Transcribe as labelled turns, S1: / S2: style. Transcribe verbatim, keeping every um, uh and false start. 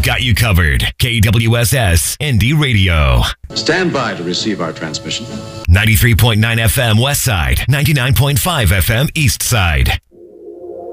S1: got you covered. K W S S Indie Radio.
S2: Stand by to receive our transmission.
S1: ninety-three point nine F M West Side, ninety-nine point five F M East Side.